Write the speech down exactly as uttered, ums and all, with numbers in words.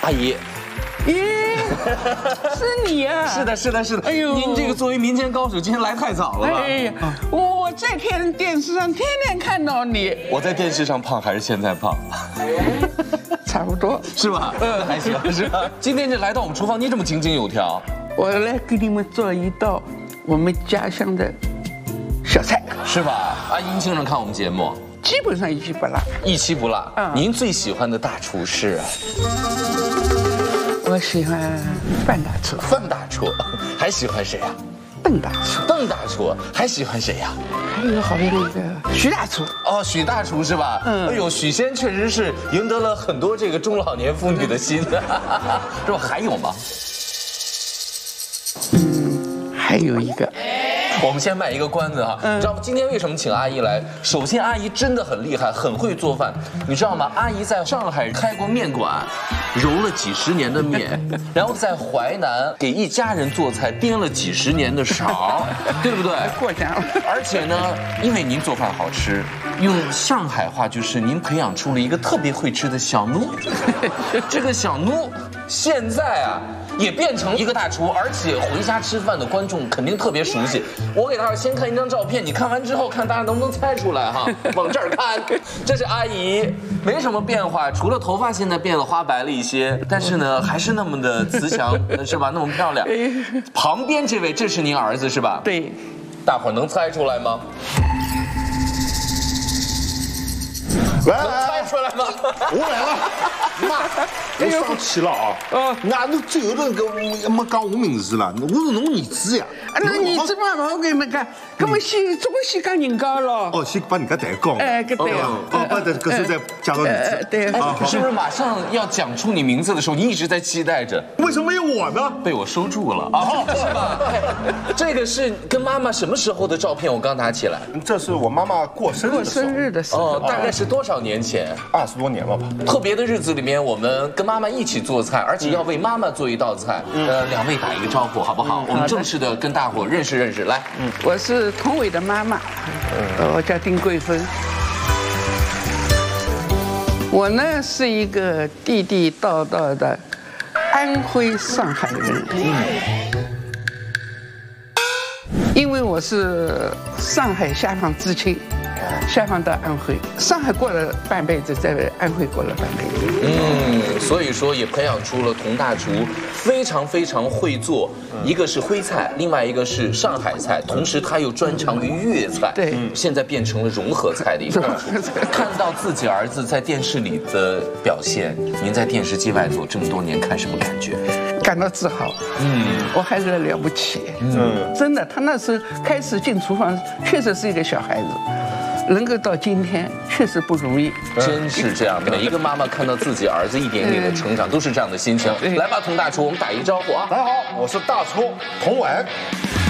阿姨。 咦，是你啊！ 是的，是的，是的。 哎呦， 您这个作为民间高手，今天来太早了吧？ 哎呀，我在天电视上天天看到你。 我在电视上胖还是现在胖？ 差不多， 是吧？嗯，还行，是吧？今天这来到我们厨房，你怎么井井有条？ 我来给你们做一道我们家乡的小菜， 是吧？阿姨经常看我们节目， 基本上一句不落， 一期不落。 嗯， 您最喜欢的大厨是？ 我喜欢范大厨， 范大厨，还喜欢谁呀？ 邓大厨， 邓大厨，还喜欢谁呀？ 还有好像那个徐大厨。 哦，许大厨是吧？嗯，哎呦，许仙确实是赢得了很多这个中老年妇女的心，是吧？还有吗？ 嗯，还有一个。 我们先卖一个关子哈，你知道吗？今天为什么请阿姨来？首先，阿姨真的很厉害，很会做饭，你知道吗？阿姨在上海开过面馆，揉了几十年的面，然后在淮南给一家人做菜，颠了几十年的勺，对不对？ 过奖了。 而且呢，因为您做饭好吃，用上海话就是您培养出了一个特别会吃的小奴。这个小奴现在啊。也变成一个大厨，而且回家吃饭的观众肯定特别熟悉。我给大家先看一张照片，你看完之后看大家能不能猜出来哈？往这儿看，这是阿姨，没什么变化，除了头发现在变了花白了一些，但是呢还是那么的慈祥，是吧？那么漂亮。旁边这位，这是您儿子是吧？ 对， 大伙儿能猜出来吗？ 来能猜出来吗？ 我来了，妈，我生气了啊！啊，那侬最后头搿没讲我名字啦，我是侬儿子呀。 啊，那你这嘛我给那个，搿么先总先讲人家咯。 哦，先把人家抬讲。 哎，搿对哦，哦，把这搿时候再介绍儿子。 对。 是不是马上要讲出你名字的时候，你一直在期待着？ 为什么没有我呢？ 被我收住了啊，是吧？这个是跟妈妈什么时候的照片？我刚拿起来。 这是我妈妈过生日过生日的时候。 哦，大概是多少年前？ 二十多年了吧。 特别的日子里面，我们跟妈妈一起做菜，而且要为妈妈做一道菜。呃，两位打一个招呼好不好？我们正式的跟大伙认识认识。来， 嗯，我是童伟的妈妈，我叫丁桂芬。我呢是一个地地道道的安徽上海人。嗯。因为我是上海下放知青，下放到安徽，上海过了半辈子，在安徽过了半辈子。 嗯，所以说也培养出了童大厨非常非常会做，一个是徽菜，另外一个是上海菜，同时他又专长于粤菜。 对， 现在变成了融合菜的一个大厨。看到自己儿子在电视里的表现，您在电视机外做这么多年，看什么感觉？ 感到自豪。嗯，我孩子了不起。嗯，真的，他那时候开始进厨房，确实是一个小孩子。能够到今天确实不容易， 真是这样。每一个妈妈看到自己儿子一点点的成长，都是这样的心情。来吧，童大厨，我们打一个招呼啊！ 大家好，我是大厨童伟。